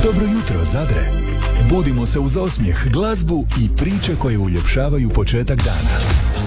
Dobro jutro, Zadre. Budimo se uz osmijeh, glazbu i priče koje uljepšavaju početak dana.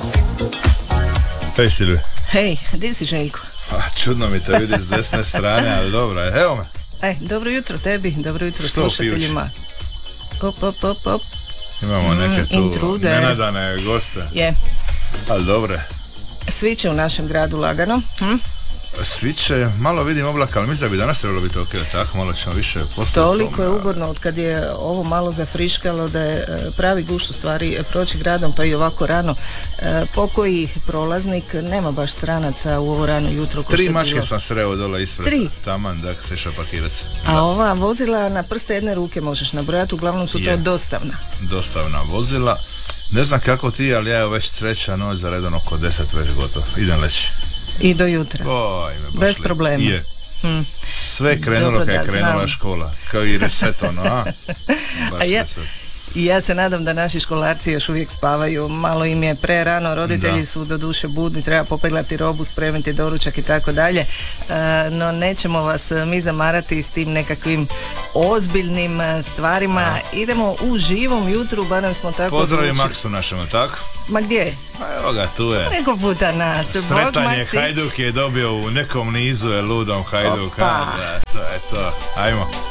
Hej Silvi. Hej, gdje si Željko? Čudno mi te vidi s desne strane, ali dobro je. Evo me. Dobro jutro tebi, dobro jutro Što slušateljima. Op. Imamo neke tu intruder. nenadane goste. Je. Ali dobre. Sviće u našem gradu lagano. Sviće, malo vidim oblaka, ali mislim da bi danas trebalo biti ok, tako malo ćemo više postaviti. Toliko je ugodno od kad je ovo malo zafriškalo da je pravi gušt u stvari proći gradom, pa i ovako rano. Pokoji prolaznik, nema baš stranaca u ovo rano jutro. 3 mačke sam sreo dole ispred. 3? Taman, da se iša pakirati. A ova vozila na prste jedne ruke možeš nabrojati, uglavnom su to dostavna vozila. Ne znam kako ti, ali ja već treća noć za redom oko 10 već gotovo. Idem leći. I do jutra. Bez problema. Je. Sve je krenulo kad je krenula škola. Kao i reset ono, a? Baš reset. I ja se nadam da naši školarci još uvijek spavaju, malo im je prerano, roditelji su do duše budni, treba popeglati robu, spremiti doručak i tako dalje, no nećemo vas mi zamarati s tim nekakvim ozbiljnim stvarima. Idemo u živom jutru, barem smo tako Pozdravi Maksu našemu, tako? Ma gdje? Pa evo ga, tu je. Neko puta nas. Sretan je, Hajduk je dobio u nekom nizu, je ludom Hajduka. Da, to je to. Ajmo.